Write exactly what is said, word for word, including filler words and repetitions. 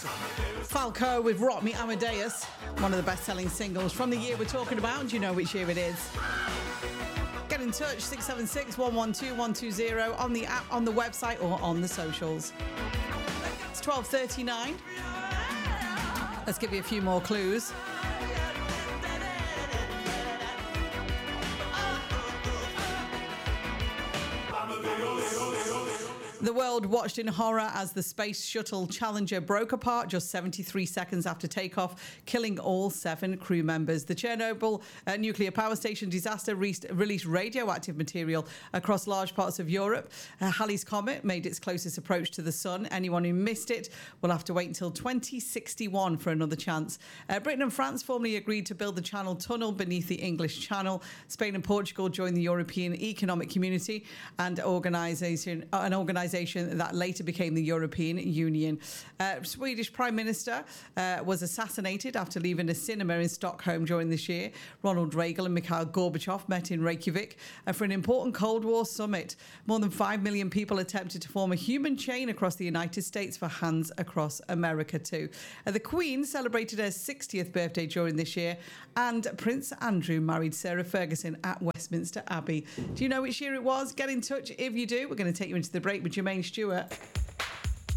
Falco with Rock Me Amadeus, one of the best-selling singles from the year we're talking about. Do you know which year it is? Get in touch, six seven six, one one two, one two zero, on the app, on the website, or on the socials. It's twelve thirty-nine. Let's give you a few more clues. The world watched in horror as the Space Shuttle Challenger broke apart just seventy-three seconds after takeoff, killing all seven crew members. The Chernobyl uh, nuclear power station disaster re- released radioactive material across large parts of Europe. Uh, Halley's Comet made its closest approach to the sun. Anyone who missed it will have to wait until twenty sixty-one for another chance. Uh, Britain and France formally agreed to build the Channel Tunnel beneath the English Channel. Spain and Portugal joined the European Economic Community and organisation, uh, an organisation that later became the European Union. Uh, Swedish Prime Minister uh, was assassinated after leaving a cinema in Stockholm during this year. Ronald Reagan and Mikhail Gorbachev met in Reykjavik uh, for an important Cold War summit. More than five million people attempted to form a human chain across the United States for hands across America too. Uh, the Queen celebrated her sixtieth birthday during this year, and Prince Andrew married Sarah Ferguson at Westminster Abbey. Do you know which year it was? Get in touch if you do. We're going to take you into the break with Jermaine Stewart.